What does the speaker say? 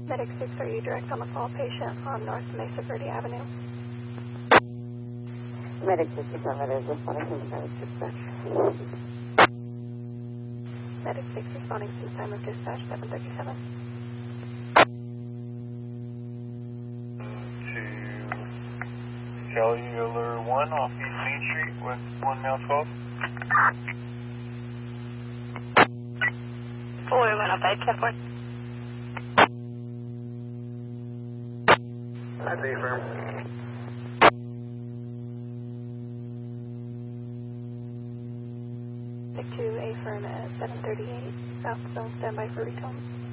Medic 6, are you direct on the call patient on North Mesa Verde Avenue? Medic 6 is responding to the medic dispatch. Medic 6 responding to the time of dispatch 737. To Cellular 1 off East Main Street with 1 now 12. Fully went up 810. That's A-firm. Stick to A-firm at 738, South Zone, standby for recon.